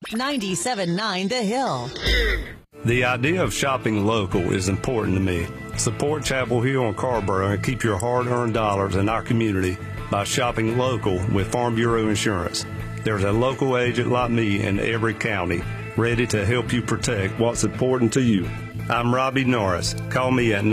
97.9 The Hill. The idea of shopping local is important to me. Support Chapel Hill and Carrboro and keep your hard-earned dollars in our community by shopping local with Farm Bureau Insurance. There's a local agent like me in every county ready to help you protect what's important to you. I'm Robbie Norris. Call me at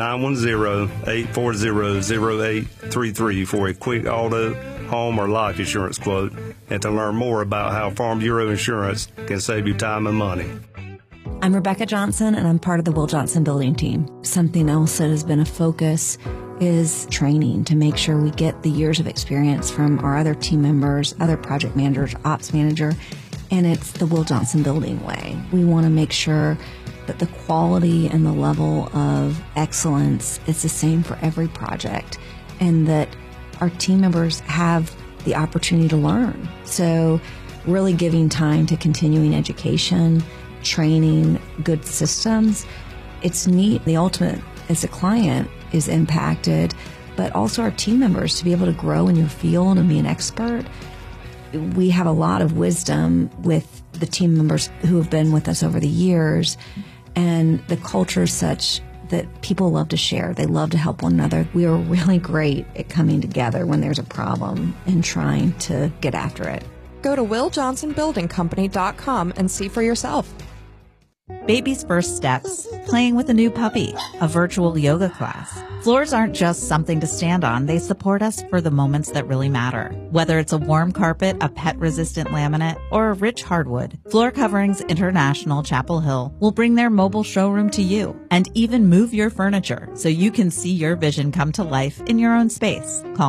910-840-0833 for a quick auto, home, or life insurance quote and to learn more about how Farm Bureau Insurance can save you time and money. I'm Rebecca Johnson, and I'm part of the Will Johnson building team. Something else that has been a focus is training to make sure we get the years of experience from our other team members, other project managers, ops manager, and it's the Will Johnson building way. We want to make sure that the quality and the level of excellence is the same for every project and that our team members have the opportunity to learn. So really giving time to continuing education, training, good systems. It's neat. The ultimate as a client is impacted, but also our team members to be able to grow in your field and be an expert. We have a lot of wisdom with the team members who have been with us over the years, and the culture is such that people love to share. They love to help one another. We are really great at coming together when there's a problem and trying to get after it. Go to WillJohnsonBuildingCompany.com and see for yourself. Baby's first steps, playing with a new puppy, a virtual yoga class. Floors aren't just something to stand on. They support us for the moments that really matter. Whether it's a warm carpet, a pet-resistant laminate, or a rich hardwood, Floor Coverings International Chapel Hill will bring their mobile showroom to you and even move your furniture so you can see your vision come to life in your own space. Call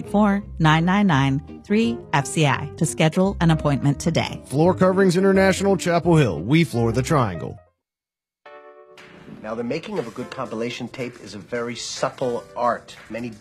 984-999-3FCI to schedule an appointment today. Floor Coverings International Chapel Hill. We floor the triangle. Now, the making of a good compilation tape is a very subtle art. Many